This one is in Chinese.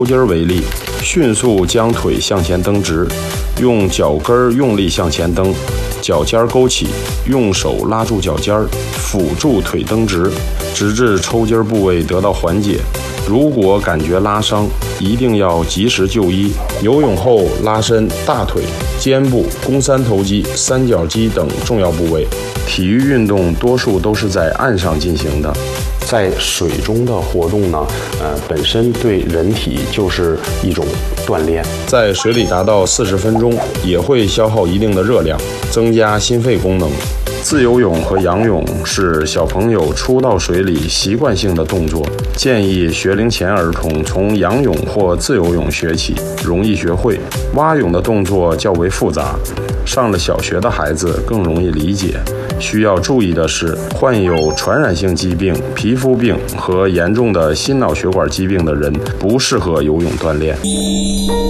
抽筋为例，迅速将腿向前蹬直，用脚跟用力向前蹬，脚尖勾起，用手拉住脚尖，辅助腿蹬直，直至抽筋部位得到缓解。如果感觉拉伤，一定要及时就医。游泳后拉伸大腿、肩部、肱三头肌、三角肌等重要部位。体育运动多数都是在岸上进行的，在水中的活动呢，本身对人体就是一种锻炼。在水里达到40分钟，也会消耗一定的热量，增加心肺功能。自由泳和仰泳是小朋友初到水里习惯性的动作，建议学龄前儿童从仰泳或自由泳学起，容易学会。蛙泳的动作较为复杂，上了小学的孩子更容易理解。需要注意的是，患有传染性疾病、皮肤病和严重的心脑血管疾病的人不适合游泳锻炼。